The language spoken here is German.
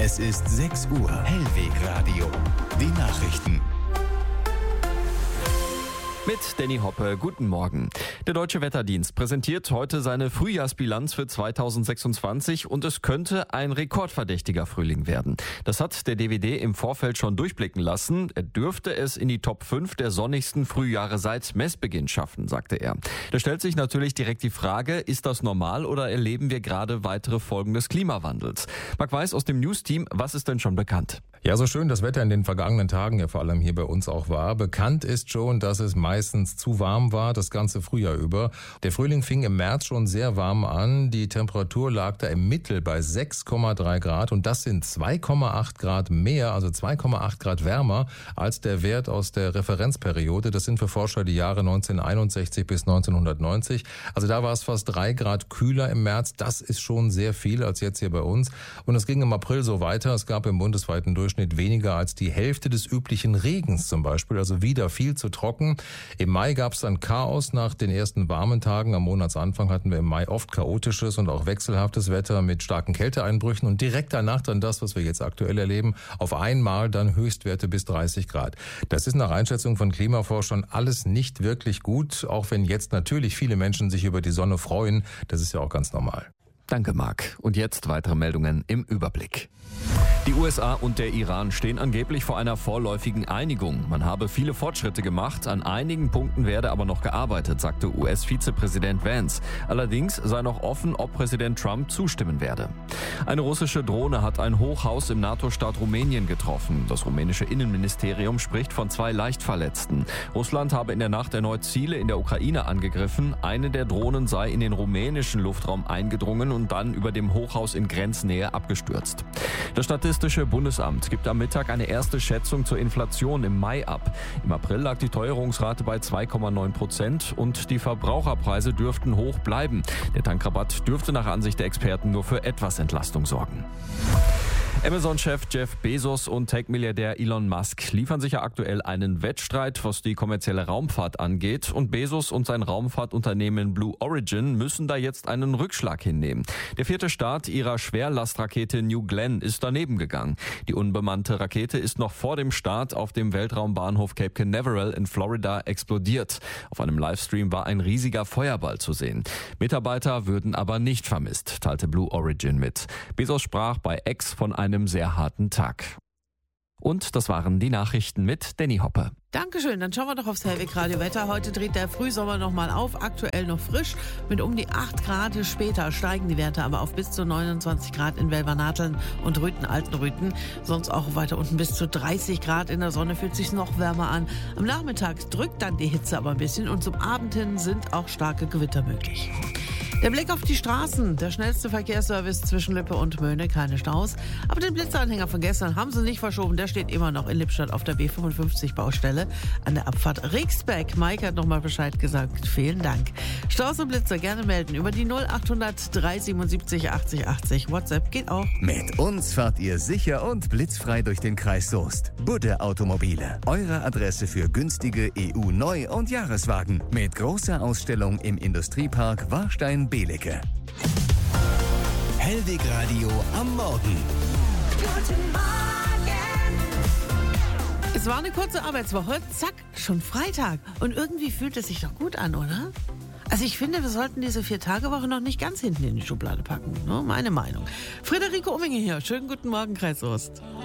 Es ist 6 Uhr. Hellweg Radio. Die Nachrichten. Mit Danny Hoppe, guten Morgen. Der Deutsche Wetterdienst präsentiert heute seine Frühjahrsbilanz für 2026 und es könnte ein rekordverdächtiger Frühling werden. Das hat der DWD im Vorfeld schon durchblicken lassen. Er dürfte es in die Top 5 der sonnigsten Frühjahre seit Messbeginn schaffen, sagte er. Da stellt sich natürlich direkt die Frage, ist das normal oder erleben wir gerade weitere Folgen des Klimawandels? Marc Weiß aus dem News-Team, was ist denn schon bekannt? Ja, so schön das Wetter in den vergangenen Tagen ja vor allem hier bei uns auch war. Bekannt ist schon, dass es meistens zu warm war, das ganze Frühjahr über. Der Frühling fing im März schon sehr warm an. Die Temperatur lag da im Mittel bei 6,3 Grad und das sind 2,8 Grad mehr, also 2,8 Grad wärmer als der Wert aus der Referenzperiode. Das sind für Forscher die Jahre 1961 bis 1990. Also da war es fast 3 Grad kühler im März. Das ist schon sehr viel als jetzt hier bei uns. Und es ging im April so weiter. Es gab im bundesweiten Durchschnitt weniger als die Hälfte des üblichen Regens zum Beispiel, also wieder viel zu trocken. Im Mai gab es dann Chaos nach den ersten warmen Tagen. Am Monatsanfang hatten wir im Mai oft chaotisches und auch wechselhaftes Wetter mit starken Kälteeinbrüchen und direkt danach dann das, was wir jetzt aktuell erleben, auf einmal dann Höchstwerte bis 30 Grad. Das ist nach Einschätzung von Klimaforschern alles nicht wirklich gut, auch wenn jetzt natürlich viele Menschen sich über die Sonne freuen. Das ist ja auch ganz normal. Danke, Marc. Und jetzt weitere Meldungen im Überblick. Die USA und der Iran stehen angeblich vor einer vorläufigen Einigung. Man habe viele Fortschritte gemacht, an einigen Punkten werde aber noch gearbeitet, sagte US-Vizepräsident Vance. Allerdings sei noch offen, ob Präsident Trump zustimmen werde. Eine russische Drohne hat ein Hochhaus im NATO-Staat Rumänien getroffen. Das rumänische Innenministerium spricht von 2 Leichtverletzten. Russland habe in der Nacht erneut Ziele in der Ukraine angegriffen. Eine der Drohnen sei in den rumänischen Luftraum eingedrungen und dann über dem Hochhaus in Grenznähe abgestürzt. Das Statistische Bundesamt gibt am Mittag eine erste Schätzung zur Inflation im Mai ab. Im April lag die Teuerungsrate bei 2,9% und die Verbraucherpreise dürften hoch bleiben. Der Tankrabatt dürfte nach Ansicht der Experten nur für etwas Entlastung sorgen. Amazon-Chef Jeff Bezos und Tech-Milliardär Elon Musk liefern sich ja aktuell einen Wettstreit, was die kommerzielle Raumfahrt angeht. Und Bezos und sein Raumfahrtunternehmen Blue Origin müssen da jetzt einen Rückschlag hinnehmen. Der 4. Start ihrer Schwerlastrakete New Glenn ist daneben gegangen. Die unbemannte Rakete ist noch vor dem Start auf dem Weltraumbahnhof Cape Canaveral in Florida explodiert. Auf einem Livestream war ein riesiger Feuerball zu sehen. Mitarbeiter würden aber nicht vermisst, teilte Blue Origin mit. Bezos sprach bei X von einem sehr harten Tag. Und das waren die Nachrichten mit Danny Hoppe. Dankeschön, dann schauen wir doch aufs Hellweg Radio Wetter. Heute dreht der Frühsommer nochmal auf, aktuell noch frisch. Mit um die 8 Grad später steigen die Werte aber auf bis zu 29 Grad in Welbernateln und Rüthen, Altenrüthen. Sonst auch weiter unten bis zu 30 Grad. In der Sonne fühlt es sich noch wärmer an. Am Nachmittag drückt dann die Hitze aber ein bisschen und zum Abend hin sind auch starke Gewitter möglich. Der Blick auf die Straßen, der schnellste Verkehrsservice zwischen Lippe und Möhne, keine Staus. Aber den Blitzanhänger von gestern haben sie nicht verschoben, der steht immer noch in Lippstadt auf der B55-Baustelle an der Abfahrt Rixbeck. Mike hat nochmal Bescheid gesagt, vielen Dank. Staus und Blitzer gerne melden über die 0800 377 80 80. WhatsApp geht auch. Mit uns fahrt ihr sicher und blitzfrei durch den Kreis Soest. Budde Automobile, eure Adresse für günstige EU-Neu- und Jahreswagen. Mit großer Ausstellung im Industriepark Warstein-Belecke. Hellweg Radio am Morgen. Guten Morgen. Es war eine kurze Arbeitswoche, zack, schon Freitag. Und irgendwie fühlt es sich doch gut an, oder? Also ich finde, wir sollten diese 4-Tage-Woche noch nicht ganz hinten in die Schublade packen. Ne? Meine Meinung. Friederike Umminge hier. Schönen guten Morgen, Kreis Soest.